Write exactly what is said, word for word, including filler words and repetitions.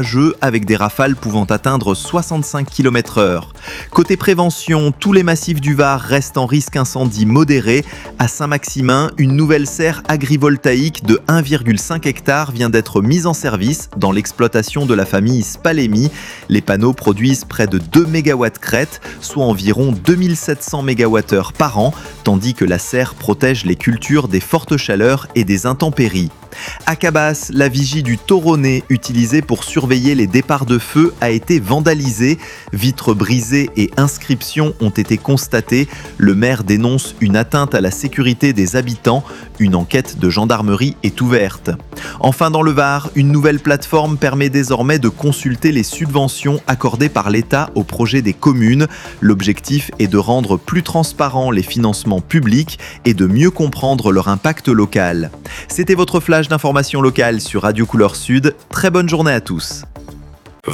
orageux avec des rafales pouvant atteindre soixante-cinq kilomètres heure. Côté prévention, tous les massifs du Var restent en risque incendie modéré. À Saint-Maximin, une nouvelle serre agrivoltaïque de un virgule cinq hectares vient d'être mise en service dans l'exploitation de la famille Spalemi. Les panneaux produisent près de deux mégawatts crête, soit environ deux mille sept cents mégawattheures par an, tandis que la serre protège les cultures des fortes chaleurs et des intempéries. À Cabas, la vigie du Tauronnet, utilisée pour surveiller les départs de feu, a été vandalisée. Vitres brisées et inscriptions ont été constatées. Le maire dénonce une atteinte à la sécurité des habitants. Une enquête de gendarmerie est ouverte. Enfin, dans le Var, une nouvelle plateforme permet désormais de consulter les subventions accordées par l'État aux projets des communes. L'objectif est de rendre plus transparents les financements publics et de mieux comprendre leur impact local. C'était votre flash d'information locale sur Radio Couleur Sud. Très bonne journée à tous.